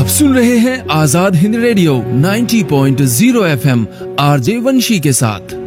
आप सुन रहे हैं Azad Hind radio 90.0 FM RJ वंशी के साथ।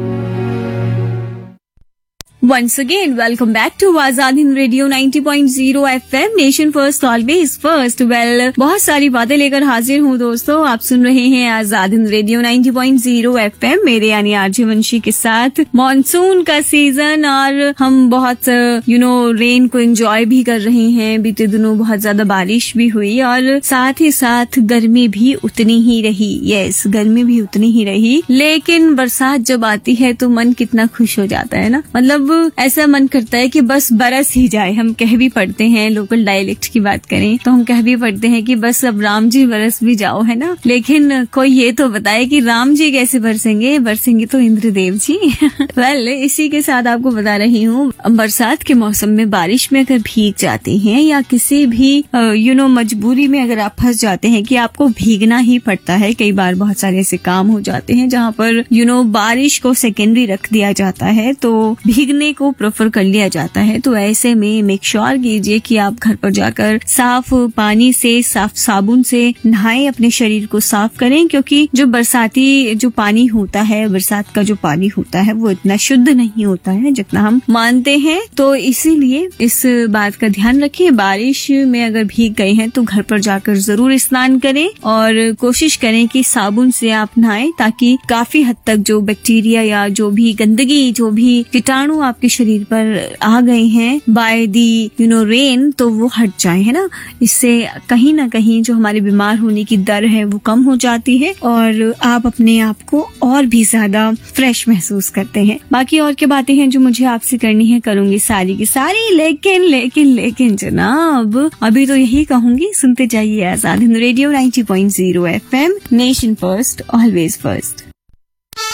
Once again, welcome back to Azad Hind Radio 90.0 FM, Nation First, Always First. Well, बहुत सारी बातें लेकर हाजिर हूँ दोस्तों। आप सुन रहे हैं आजाद हिंद रेडियो 90.0 FM, मेरे यानी आरजे वंशी के साथ। मॉनसून का सीजन और हम बहुत रेन को एंजॉय भी कर रहे हैं। बीते दिनों बहुत ज्यादा बारिश भी हुई और साथ ही साथ गर्मी भी उतनी ही रही। यस, गर्मी भी उतनी ही रही, लेकिन बरसात जब आती है तो मन कितना खुश हो जाता है ना। मतलब ऐसा मन करता है कि बस बरस ही जाए। हम कह भी पढ़ते हैं, लोकल डायलेक्ट की बात करें तो हम कह भी पढ़ते हैं कि बस अब राम जी बरस भी जाओ, है ना। लेकिन कोई ये तो बताए कि राम जी कैसे बरसेंगे? बरसेंगे तो इंद्रदेव जी। वेल, इसी के साथ आपको बता रही हूँ, बरसात के मौसम में बारिश में अगर भीग जाते हैं या किसी भी मजबूरी में अगर आप फंस जाते हैं कि आपको भीगना ही पड़ता है, कई बार बहुत सारे ऐसे काम हो जाते हैं जहाँ पर बारिश को सेकेंडरी रख दिया जाता है, तो भीगने को प्रेफर कर लिया जाता है। तो ऐसे में मेक श्योर कीजिए कि आप घर पर जाकर साफ पानी से, साफ साबुन से नहाएं, अपने शरीर को साफ करें, क्योंकि जो बरसाती जो पानी होता है, बरसात का जो पानी होता है वो इतना शुद्ध नहीं होता है जितना हम मानते हैं। तो इसीलिए इस बात का ध्यान रखें। बारिश में अगर भीग गए हैं तो घर पर जाकर जरूर स्नान करें और कोशिश करें कि साबुन से आप नहाएं, ताकि काफी हद तक जो बैक्टीरिया या जो भी गंदगी, जो भी कीटाणु आपके शरीर पर आ गए हैं बाय दी रेन, तो वो हट जाए, है ना। इससे कहीं ना कहीं जो हमारे बीमार होने की दर है वो कम हो जाती है और आप अपने आप को और भी ज्यादा फ्रेश महसूस करते हैं। बाकी और क्या बातें हैं जो मुझे आपसे करनी है, करूंगी सारी की सारी। लेकिन लेकिन लेकिन जनाब, अभी तो यही कहूंगी, सुनते जाइए Azad Hind radio 90.0 FM, nation first, always first.